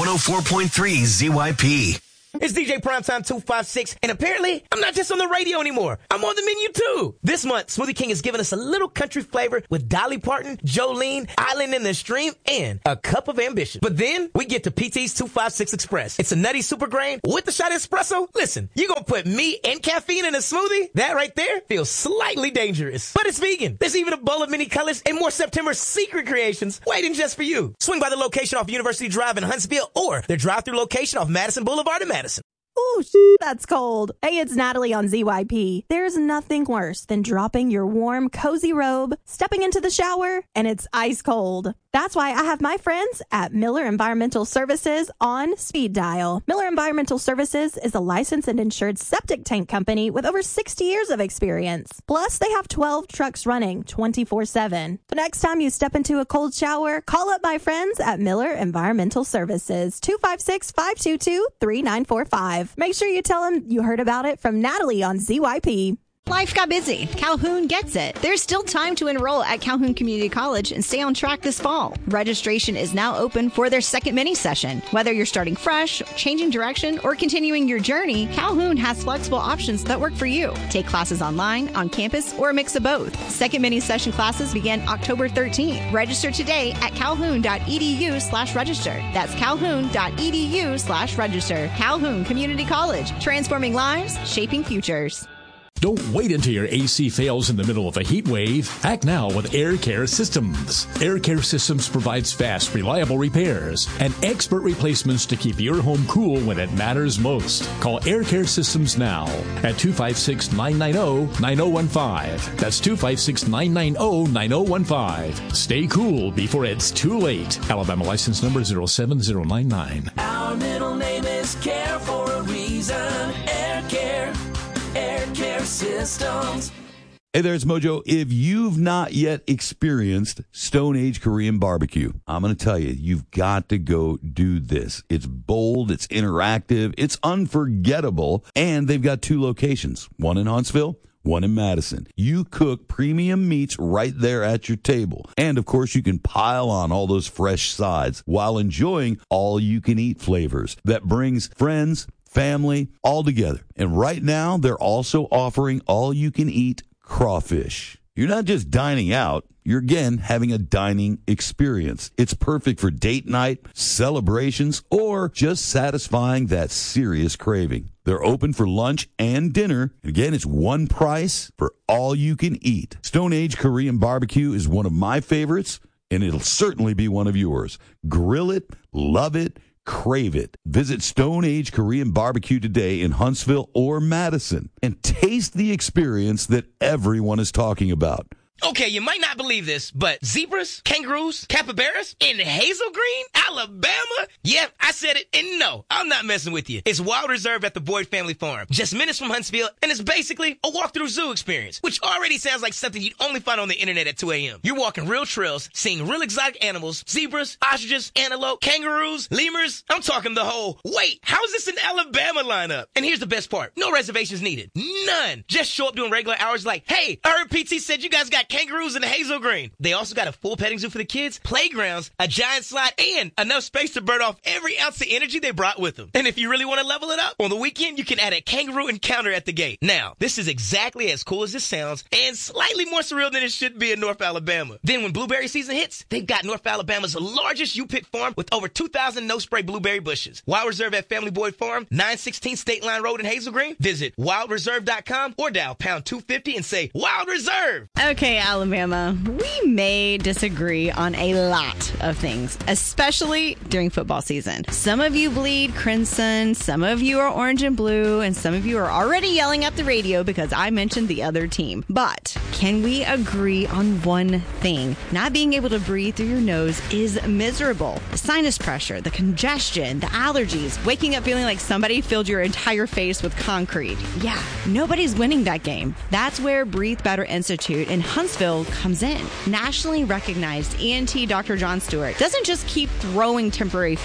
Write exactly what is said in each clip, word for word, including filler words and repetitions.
oh four point three Z Y P. It's D J Primetime two five six, and apparently, I'm not just on the radio anymore. I'm on the menu, too. This month, Smoothie King has given us a little country flavor with Dolly Parton, Jolene, Island in the Stream, and a cup of ambition. But then, we get to P T's two five six Express. It's a nutty super grain with a shot of espresso. Listen, you gonna put me and caffeine in a smoothie? That right there feels slightly dangerous. But it's vegan. There's even a bowl of mini colors and more September secret creations waiting just for you. Swing by the location off University Drive in Huntsville or their drive-thru location off Madison Boulevard in Madison. Ooh, that's cold. Hey, it's Natalie on Z Y P. There's nothing worse than dropping your warm, cozy robe, stepping into the shower, and it's ice cold. That's why I have my friends at Miller Environmental Services on speed dial. Miller Environmental Services is a licensed and insured septic tank company with over sixty years of experience. Plus, they have twelve trucks running twenty-four seven. The next time you step into a cold shower, call up my friends at Miller Environmental Services, two five six, five two two, three nine four five. Make sure you tell them you heard about it from Natalie on Z Y P. Life got busy. Calhoun gets it. There's still time to enroll at Calhoun Community College and stay on track this fall. Registration is now open for their second mini session. Whether you're starting fresh, changing direction, or continuing your journey, Calhoun has flexible options that work for you. Take classes online, on campus, or a mix of both. Second mini session classes begin October thirteenth. Register today at calhoun.edu slash register. That's calhoun.edu slash register. Calhoun Community College. Transforming lives, shaping futures. Don't wait until your A C fails in the middle of a heat wave. Act now with Air Care Systems. Air Care Systems provides fast, reliable repairs and expert replacements to keep your home cool when it matters most. Call Air Care Systems now at two five six, nine nine zero, nine zero one five. That's two five six, nine nine zero, nine zero one five. Stay cool before it's too late. Alabama license number zero seven zero nine nine. Our middle name is Care for a reason. Air Care. Air Care Systems. Hey there, it's Mojo. If you've not yet experienced Stone Age Korean barbecue, I'm going to tell you, you've got to go do this. It's bold, it's interactive, it's unforgettable, and they've got two locations, one in Huntsville, one in Madison. You cook premium meats right there at your table. And, of course, you can pile on all those fresh sides while enjoying all-you-can-eat flavors that brings friends, family, all together. And right now, they're also offering all-you-can-eat crawfish. You're not just dining out. You're, again, having a dining experience. It's perfect for date night, celebrations, or just satisfying that serious craving. They're open for lunch and dinner. Again, it's one price for all you can eat. Stone Age Korean barbecue is one of my favorites, and it'll certainly be one of yours. Grill it, love it, crave it. Visit Stone Age Korean Barbecue today in Huntsville or Madison and taste the experience that everyone is talking about. Okay, you might not believe this, but zebras, kangaroos, capybaras in Hazel Green, Alabama? Yeah, I said it, and no, I'm not messing with you. It's Wild Reserve at the Boyd Family Farm, just minutes from Huntsville, and it's basically a walk-through zoo experience, which already sounds like something you'd only find on the internet at two a.m. You're walking real trails, seeing real exotic animals, zebras, ostriches, antelope, kangaroos, lemurs. I'm talking the whole, wait, how is this an Alabama lineup? And here's the best part. No reservations needed. None. Just show up doing regular hours like, hey, I heard P T said you guys got kangaroos in the Hazel Green. They also got a full petting zoo for the kids, playgrounds, a giant slide, and enough space to burn off every ounce of energy they brought with them. And if you really want to level it up, on the weekend, you can add a kangaroo encounter at the gate. Now, this is exactly as cool as this sounds and slightly more surreal than it should be in North Alabama. Then when blueberry season hits, they've got North Alabama's largest U-Pick farm with over two thousand no-spray blueberry bushes. Wild Reserve at Family Boyd Farm, nine sixteen State Line Road in Hazel Green. Visit wild reserve dot com or dial pound two fifty and say Wild Reserve. Okay, Alabama. We may disagree on a lot of things, especially during football season. Some of you bleed crimson, some of you are orange and blue, and some of you are already yelling at the radio because I mentioned the other team. But can we agree on one thing? Not being able to breathe through your nose is miserable. The sinus pressure, the congestion, the allergies, waking up feeling like somebody filled your entire face with concrete. Yeah, nobody's winning that game. That's where Breathe Better Institute in Huntsville comes in. Nationally recognized E N T Doctor John Stewart doesn't just keep throwing temporary fixes at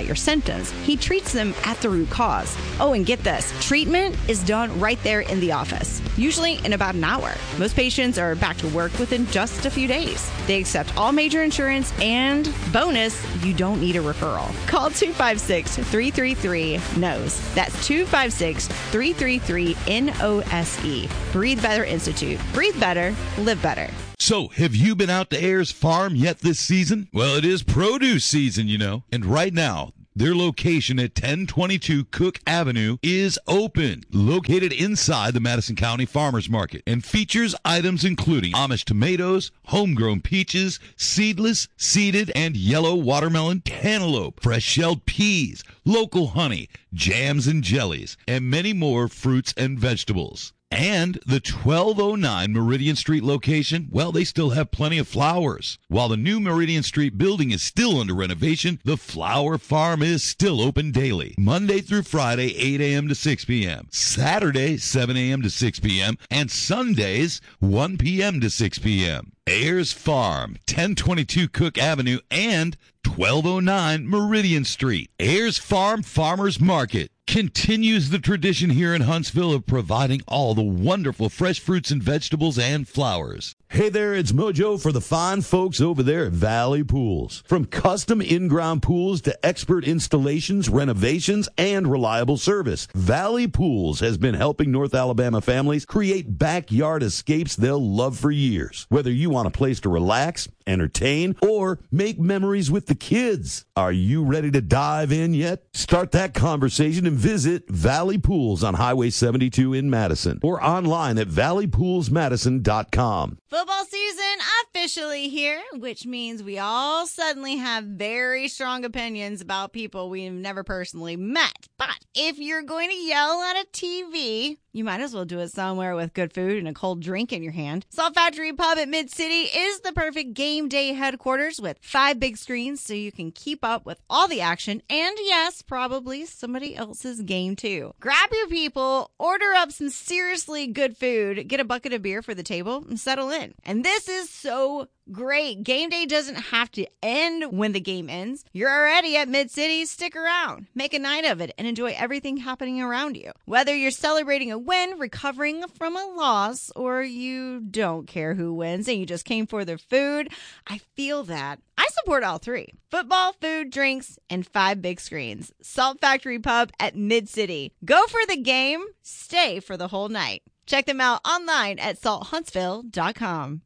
at your symptoms. He treats them at the root cause. Oh, and get this, treatment is done right there in the office, usually in about an hour. Most patients are back to work within just a few days. They accept all major insurance, and bonus, you don't need a referral. Call two five six, three three three, N O S E. That's two five six, three three three, N O S E. Breathe Better Institute. Breathe better, live better. So, have you been out to Ayers Farm yet this season? Well, it is produce season, you know. And right now, their location at ten twenty-two Cook Avenue is open, located inside the Madison County Farmers Market, and features items including Amish tomatoes, homegrown peaches, seedless, seeded, and yellow watermelon, cantaloupe, fresh-shelled peas, local honey, jams and jellies, and many more fruits and vegetables. And the twelve oh nine Meridian Street location, well, they still have plenty of flowers. While the new Meridian Street building is still under renovation, the flower farm is still open daily. Monday through Friday, eight a.m. to six p.m. Saturday, seven a.m. to six p.m. And Sundays, one p.m. to six p.m. Ayers Farm, ten twenty-two Cook Avenue and twelve oh nine Meridian Street. Ayers Farm Farmers Market continues the tradition here in Huntsville of providing all the wonderful fresh fruits and vegetables and flowers. Hey there, it's Mojo for the fine folks over there at Valley Pools. From custom in-ground pools to expert installations, renovations, and reliable service, Valley Pools has been helping North Alabama families create backyard escapes they'll love for years. Whether you want a place to relax, entertain, or make memories with the kids. Are you ready to dive in yet? Start that conversation and visit Valley Pools on Highway seventy-two in Madison or online at valley pools madison dot com. Football season officially here, which means we all suddenly have very strong opinions about people we've never personally met. But if you're going to yell at a T V, you might as well do it somewhere with good food and a cold drink in your hand. Salt Factory Pub at Mid-City is the perfect game day headquarters with five big screens so you can keep up with all the action and, yes, probably somebody else's game too. Grab your people, order up some seriously good food, get a bucket of beer for the table, and settle in. And this is so great. Game day doesn't have to end when the game ends. You're already at Mid-City. Stick around. Make a night of it and enjoy everything happening around you. Whether you're celebrating a win, recovering from a loss, or you don't care who wins and you just came for their food, I feel that. I support all three. Football, food, drinks, and five big screens. Salt Factory Pub at Mid-City. Go for the game. Stay for the whole night. Check them out online at salt huntsville dot com.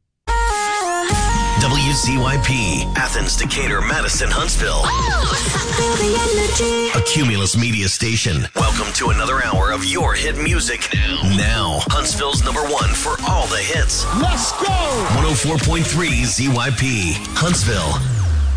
W Z Y P, Athens, Decatur, Madison, Huntsville. A Cumulus media station. Welcome to another hour of your hit music. Now, now Huntsville's number one for all the hits. Let's go! one oh four point three Z Y P, Huntsville.